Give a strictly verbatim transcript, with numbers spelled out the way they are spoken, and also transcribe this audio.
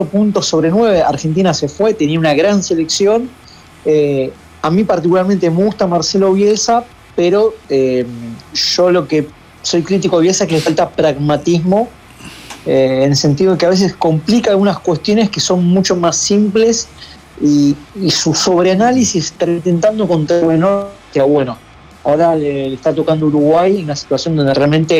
puntos sobre nueve, Argentina se fue, tenía una gran selección. Eh, a mí particularmente me gusta Marcelo Bielsa, pero eh, yo lo que soy crítico de Bielsa es que le falta pragmatismo, eh, en el sentido de que a veces complica algunas cuestiones que son mucho más simples y, y su sobreanálisis está intentando contar, bueno, que bueno, ahora le, le está tocando Uruguay en una situación donde realmente